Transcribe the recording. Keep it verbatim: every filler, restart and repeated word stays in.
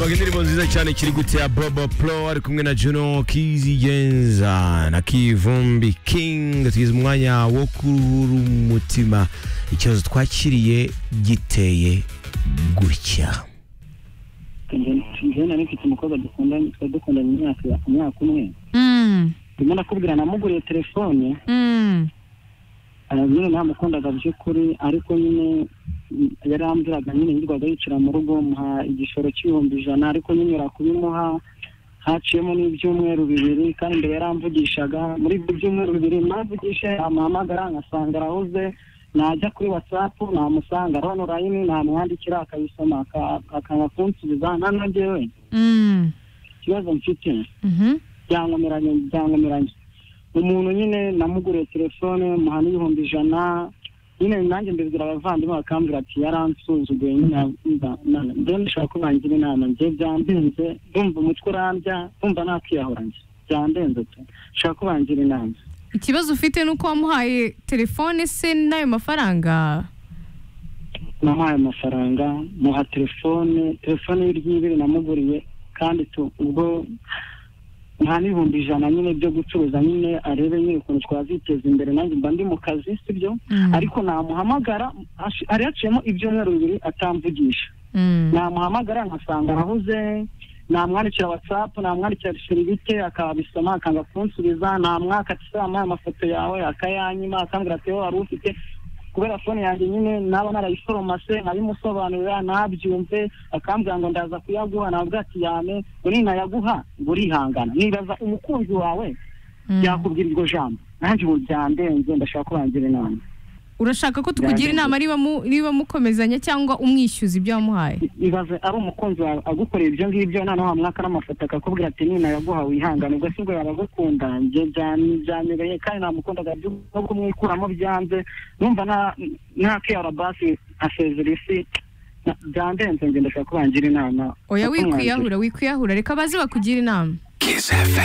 Umvaga indirimbo nziza cyane kiri gutya Bobo Pro ari kumwe na Juno Kizigenza na Kivumbi King. Tugize umwanya wo kuruhura umutima. Ikibazo twakiriye giteye gutya. Njye nari mfite umukobwa dukundanye dukundanye imyaka imyaka umwe. Mm. Ndimo nakubwira namuguriye telefone. Mm. Nyine namukundaga by'ukuri ariko nyine yarambwiraga nyine yirwaga yicara mu rugo muha igishoro cy'ibihumbi ijana ariko nyine rakubimuha haciyemo n'ibyumweru bibiri kandi mbere yaramvugishaga muri ibyo byumweru bibiri navugishe amuhamagara ngasanga arahuze najya kuri WhatsApp namusanga arano line namwandikira akabisoma akanga kunsubiza nana njyewe Mm. kibazo mfite Mhm. byangomeranye byangomeranye umuntu nyine namuguriye telefone muha n'ibihumbi ijana nyine nanjye mbibwira abavandimwe bakambwira ati yaransuzuguye nyine nde ndashaka kubangira inama njye byambenze ndumva umutwe urandya ndumva nakwiyahura njye byambenze tu nshaka kubangira inama. Ikibazo ufite nuko wamuhaye telefone se nayo mafaranga? Namuhaye amafaranga muha telefone telefone y'ibiri namuguriye kandi tu ubwo nta n'ibihumbi ijana nyine byo gucuruza nyine arebe nyine ukuntu twaziteza imbere nanjye mba ndi mu kazi sibyo Mm. ariko namuhamagara ari yaciyemo ibyumweru bibiri atamvugisha. Mm. Namuhamagara nkasanga arahuze namwandikira WhatsApp namwandikira serivite akabisoma akanga kunsubiza namwaka tsama amafoto yawe akayanyima akambwira ati wari ufite kubera phone yanjye nyine naba narayiforomase nabimusobanurira nabyumve akambwira ngo ndaza kuyaguha nabwo ati yame uri nayaguha burihangana nibaza umukunzi wawe yakubwira iryo jambo nanjye ubu byandenze ndashaka kubangira inama. Urashaka ko tukugira inama niba mu niba mukomezanya cyangwa umwishyuza ibyo wamuhaye? Ibaze ari umukunzi wawe agukorera ibyo ngibyo nano hamwaka n'amafoto akakubwira ati nina yaguha wihangana ubwo sibwo yaragukunda njye byanyegeye kandi namukundaga byo kumwikuramo byanze numva na nakiyara basi asezerisi byandenze ngenda ndashaka kubangira inama. Oya wikwiyahura wikwiyahura reka baze bakugira inama.